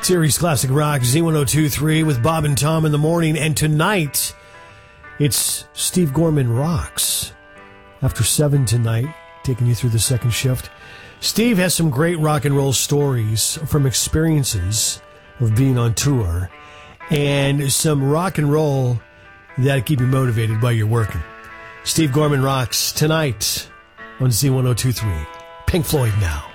Series Classic Rock, Z1023 with Bob and Tom in the morning. And tonight, it's Steve Gorman Rocks. After 7 tonight, taking you through the second shift. Steve has some great rock and roll stories from experiences of being on tour and some rock and roll that keep you motivated while you're working. Steve Gorman Rocks tonight on Z1023. Pink Floyd now.